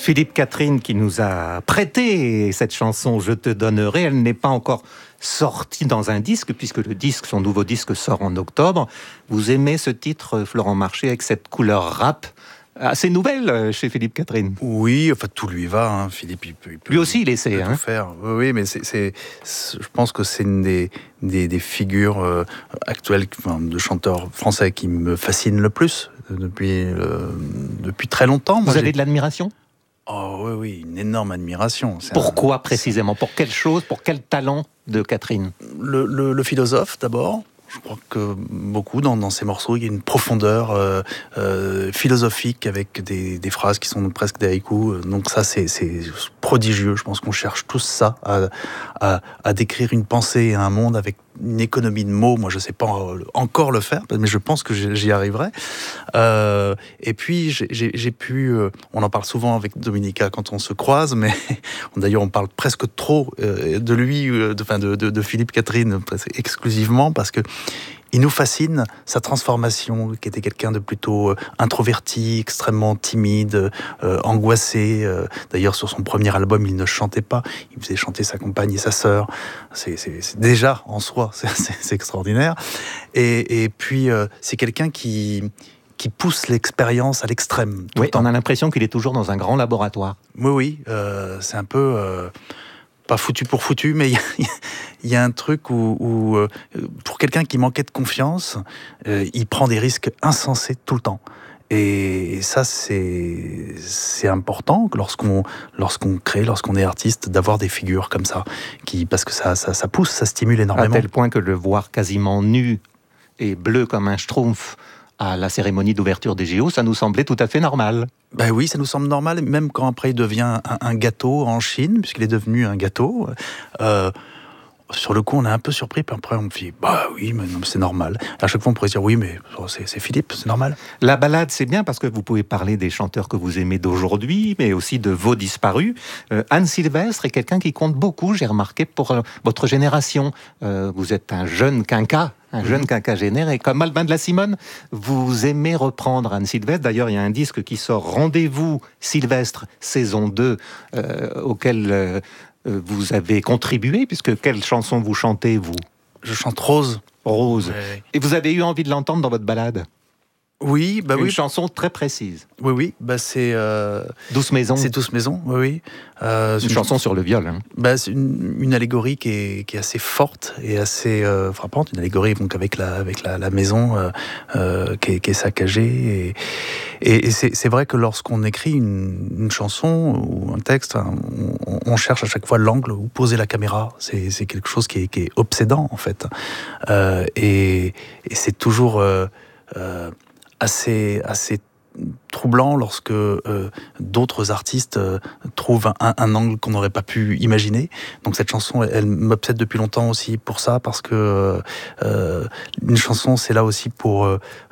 Philippe Catherine qui nous a prêté cette chanson « Je te donnerai ». Elle n'est pas encore sortie dans un disque, puisque son nouveau disque sort en octobre. Vous aimez ce titre, Florent Marché, avec cette couleur rap assez nouvelle chez Philippe Catherine? Oui, enfin tout lui va. Hein. Philippe, il peut lui aussi, il essaie tout faire. Oui, mais je pense que c'est une des figures actuelles de chanteurs français qui me fascinent le plus depuis très longtemps. Vous avez de l'admiration? Oh oui, une énorme admiration. Pourquoi précisément? Pour quelle chose? Pour quel talent de Catherine? Le philosophe d'abord. Je crois que beaucoup dans ces morceaux, il y a une profondeur philosophique avec des phrases qui sont presque des haïkus. Donc ça, c'est prodigieux. Je pense qu'on cherche tous ça, à décrire une pensée et un monde avec une économie de mots. Moi, je ne sais pas encore le faire, mais je pense que j'y arriverai. Et puis, j'ai pu... on en parle souvent avec Dominica quand on se croise, mais d'ailleurs, on parle presque trop de lui, de Philippe Catherine, exclusivement, parce que il nous fascine, sa transformation, qui était quelqu'un de plutôt introverti, extrêmement timide, angoissé. D'ailleurs, sur son premier album, il ne chantait pas. Il faisait chanter sa compagne et sa sœur. C'est déjà, en soi, c'est extraordinaire. Et puis, c'est quelqu'un qui pousse l'expérience à l'extrême. Oui, on a l'impression qu'il est toujours dans un grand laboratoire. Oui, c'est un peu... pas foutu pour foutu, mais il y a un truc où pour quelqu'un qui manquait de confiance, il prend des risques insensés tout le temps. Et ça, c'est important lorsqu'on crée, lorsqu'on est artiste, d'avoir des figures comme ça, parce que ça pousse, ça stimule énormément. À tel point que le voir quasiment nu et bleu comme un schtroumpf à la cérémonie d'ouverture des JO, ça nous semblait tout à fait normal. Ben oui, ça nous semble normal, même quand après il devient un gâteau en Chine, puisqu'il est devenu un gâteau. Sur le coup, on est un peu surpris, puis après on me dit bah oui, mais non, c'est normal. À chaque fois, on pourrait dire oui, mais c'est Philippe, c'est normal. La balade, c'est bien parce que vous pouvez parler des chanteurs que vous aimez d'aujourd'hui, mais aussi de vos disparus. Anne Sylvestre est quelqu'un qui compte beaucoup, j'ai remarqué, pour votre génération. Vous êtes un jeune quinquat. Un jeune quinquagénaire, et comme Albin de la Simone, vous aimez reprendre Anne Sylvestre. D'ailleurs, il y a un disque qui sort, Rendez-vous Sylvestre, saison 2, auquel vous avez contribué, puisque quelle chanson vous chantez, vous? Je chante Rose. Rose. Ouais. Et vous avez eu envie de l'entendre dans votre balade? Oui, Une chanson très précise. Oui, c'est... Douce Maison. C'est Douce Maison, oui. Une chanson sur le viol. C'est une allégorie qui est assez forte et assez frappante. Une allégorie donc avec la maison qui est saccagée. Et c'est vrai que lorsqu'on écrit une chanson ou un texte, on cherche à chaque fois l'angle où poser la caméra. C'est quelque chose qui est obsédant, en fait. Et c'est toujours... assez troublant lorsque d'autres artistes trouvent un angle qu'on n'aurait pas pu imaginer. Donc cette chanson, elle m'obsède depuis longtemps aussi pour ça, parce que une chanson, c'est là aussi pour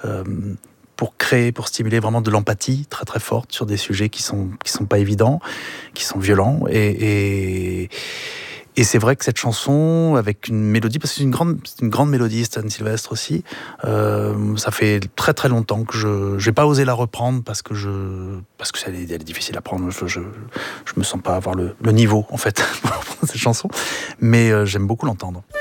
créer, pour stimuler vraiment de l'empathie très très forte sur des sujets qui sont pas évidents, qui sont violents. Et c'est vrai que cette chanson, avec une mélodie, parce que c'est une grande mélodiste, Anne Sylvestre aussi, ça fait très très longtemps que je n'ai pas osé la reprendre parce que elle est difficile à prendre. Je me sens pas avoir le niveau, en fait, pour cette chanson. Mais j'aime beaucoup l'entendre.